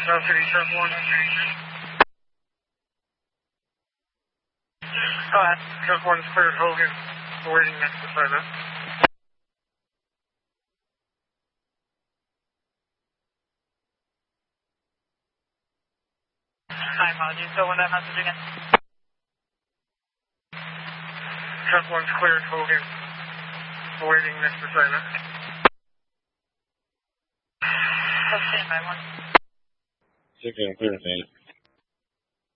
South City, Truck 1. Truck 1's cleared Hogan. Waiting next to Silent. Hi, apologies. So when that message again? Truck 1's cleared Hogan. Waiting next to Silent. Stand by 1. 6 clear, thanks.